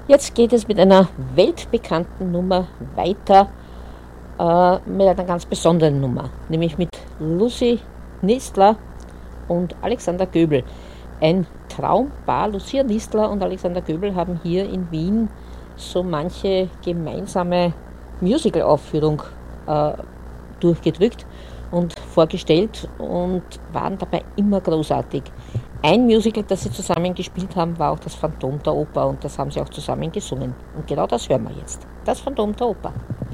Jetzt geht es mit einer weltbekannten Nummer weiter, mit einer ganz besonderen Nummer, nämlich mit Lucy Nistler und Alexander Göbel. Ein Traumpaar. Lucia Nistler und Alexander Göbel haben hier in Wien so manche gemeinsame Musical-Aufführung äh, durchgedrückt und vorgestellt und waren dabei immer großartig. Ein Musical, das sie zusammen gespielt haben, war auch das Phantom der Oper und das haben sie auch zusammen gesungen. Und genau das hören wir jetzt. Das Phantom der Oper.